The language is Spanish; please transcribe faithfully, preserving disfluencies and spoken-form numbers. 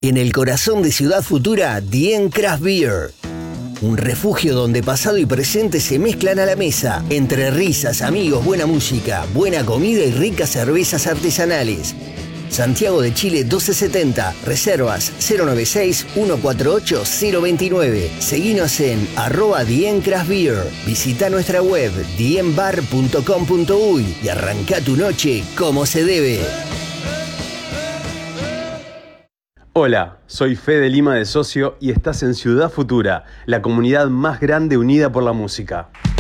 En el corazón de Ciudad Futura, Dien Craft Beer. Un refugio donde pasado y presente se mezclan a la mesa. Entre risas, amigos, buena música, buena comida y ricas cervezas artesanales. Santiago de Chile doce setenta. Reservas cero noventa y seis, ciento cuarenta y ocho, cero veintinueve. Seguinos en arroba Dien Craft Beer. Visita nuestra web dien bar punto com punto uy y arranca tu noche como se debe. Hola, soy Fede Lima de Socio y estás en Ciudad Futura, la comunidad más grande unida por la música.